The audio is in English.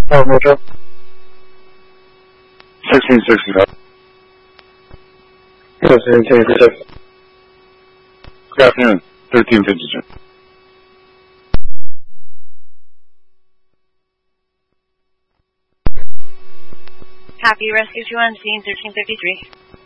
Oh, Metro. 1665. Yes, 1666. Good afternoon. 1352. Happy Rescue 2 on scene 1353.